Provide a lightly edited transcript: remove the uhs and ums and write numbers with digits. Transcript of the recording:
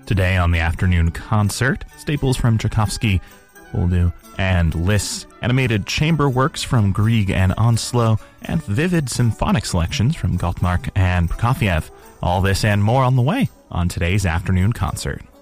Today on the afternoon concert, staples from Tchaikovsky, Boldu, and Liszt, animated chamber works from Grieg and Onslow, and vivid symphonic selections from Gottmark and Prokofiev. All this and more on the way on today's afternoon concert.